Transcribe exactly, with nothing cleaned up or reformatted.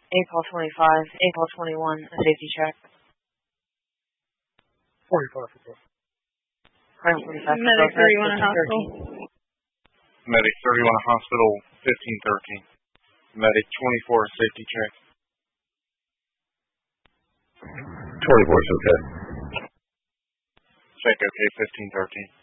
April twenty-five, April twenty-one, a safety check. forty-five for both. forty-five for Medic both. thirty-one at hospital. Medic thirty-one at hospital, fifteen thirteen. Medic twenty-four, safety check. twenty-four is okay. Check okay, fifteen thirteen.